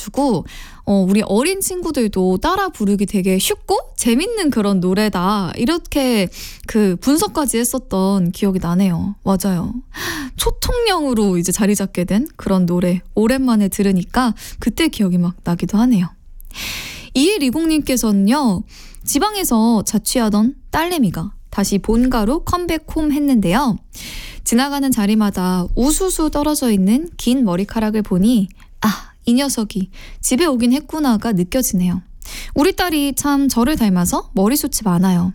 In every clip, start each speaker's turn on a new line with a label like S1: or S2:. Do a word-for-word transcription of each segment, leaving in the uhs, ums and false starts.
S1: 있어가지고 어, 우리 어린 친구들도 따라 부르기 되게 쉽고 재밌는 그런 노래다 이렇게 그 분석까지 했었던 기억이 나네요. 맞아요. 초통령으로 이제 자리 잡게 된 그런 노래 오랜만에 들으니까 그때 기억이 막 나기도 하네요. 이일이공님께서는요. 지방에서 자취하던 딸내미가 다시 본가로 컴백홈 했는데요. 지나가는 자리마다 우수수 떨어져 있는 긴 머리카락을 보니 아, 이 녀석이 집에 오긴 했구나가 느껴지네요. 우리 딸이 참 저를 닮아서 머리숱이 많아요.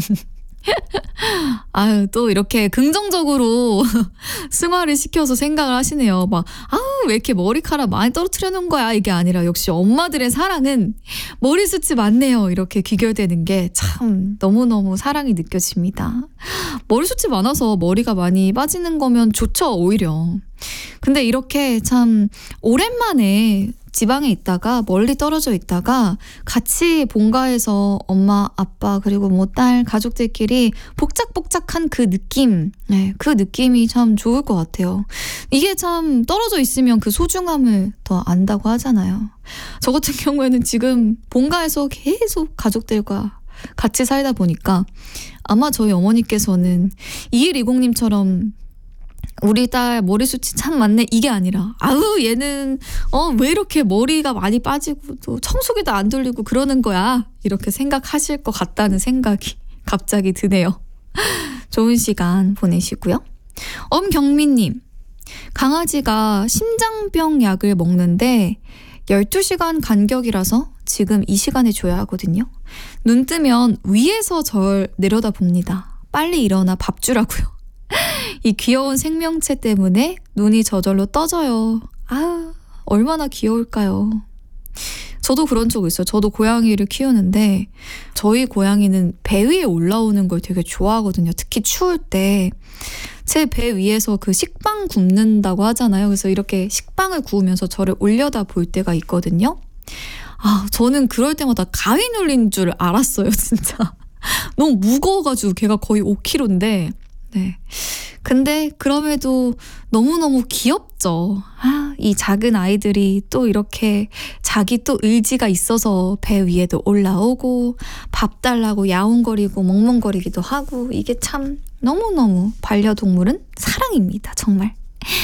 S1: 아유, 또 이렇게 긍정적으로 승화를 시켜서 생각을 하시네요. 막 아우 왜 이렇게 머리카락 많이 떨어뜨려 놓은 거야 이게 아니라 역시 엄마들의 사랑은 머리숱이 많네요. 이렇게 귀결되는 게 참 너무너무 사랑이 느껴집니다. 머리숱이 많아서 머리가 많이 빠지는 거면 좋죠 오히려. 근데 이렇게 참 오랜만에 지방에 있다가 멀리 떨어져 있다가 같이 본가에서 엄마, 아빠 그리고 뭐 딸 가족들끼리 복작복작한 그 느낌, 네, 그 느낌이 참 좋을 것 같아요. 이게 참 떨어져 있으면 그 소중함을 더 안다고 하잖아요. 저 같은 경우에는 지금 본가에서 계속 가족들과 같이 살다 보니까 아마 저희 어머니께서는 이일이공님처럼 우리 딸 머리숱이 참 많네 이게 아니라 아우 얘는 어 왜 이렇게 머리가 많이 빠지고 또 청소기도 안 돌리고 그러는 거야 이렇게 생각하실 것 같다는 생각이 갑자기 드네요. 좋은 시간 보내시고요. 엄경민님, 강아지가 심장병 약을 먹는데 열두 시간 간격이라서 지금 이 시간에 줘야 하거든요. 눈 뜨면 위에서 절 내려다봅니다. 빨리 일어나 밥 주라고요. 이 귀여운 생명체 때문에 눈이 저절로 떠져요. 아, 얼마나 귀여울까요? 저도 그런 적 있어요. 저도 고양이를 키우는데 저희 고양이는 배 위에 올라오는 걸 되게 좋아하거든요. 특히 추울 때 제 배 위에서 그 식빵 굽는다고 하잖아요. 그래서 이렇게 식빵을 구우면서 저를 올려다 볼 때가 있거든요. 아, 저는 그럴 때마다 가위 눌린 줄 알았어요, 진짜. 너무 무거워가지고 걔가 거의 오 킬로그램인데 네. 근데 그럼에도 너무너무 귀엽죠. 아, 이 작은 아이들이 또 이렇게 자기 또 의지가 있어서 배 위에도 올라오고 밥 달라고 야옹거리고 멍멍거리기도 하고 이게 참 너무너무 반려동물은 사랑입니다. 정말.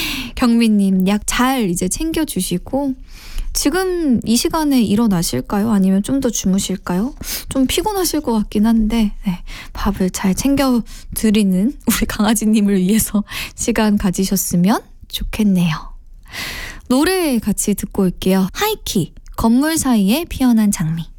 S1: 경민님 약 잘 이제 챙겨주시고 지금 이 시간에 일어나실까요? 아니면 좀 더 주무실까요? 좀 피곤하실 것 같긴 한데 네, 밥을 잘 챙겨드리는 우리 강아지님을 위해서 시간 가지셨으면 좋겠네요. 노래 같이 듣고 올게요. 하이키, 건물 사이에 피어난 장미.